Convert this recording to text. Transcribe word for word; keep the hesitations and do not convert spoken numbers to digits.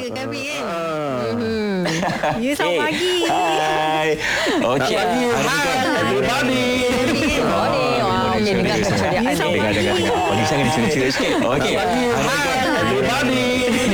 dengan kami kan. Ya, selamat pagi. Hai. Okey. Hai everybody. Good morning. Wah, okey dengar keceriaan Ya, ni. selamat pagi. Pagi saya kena cerita sikit. Okey. Hai everybody.